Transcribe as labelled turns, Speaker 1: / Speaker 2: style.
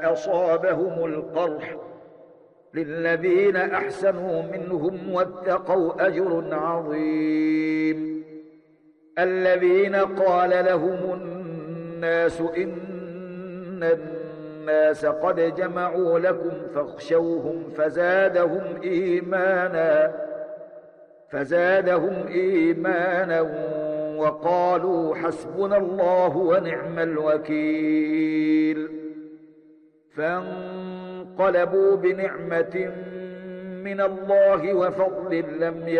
Speaker 1: أصابهم القرح للذين أحسنوا منهم واتقوا أجر عظيم. الذين قال لهم الناس إن الناس قد جمعوا لكم فاخشوهم فزادهم إيمانا وقالوا حسبنا الله ونعم الوكيل. فانقلبوا بنعمة من الله وفضل لم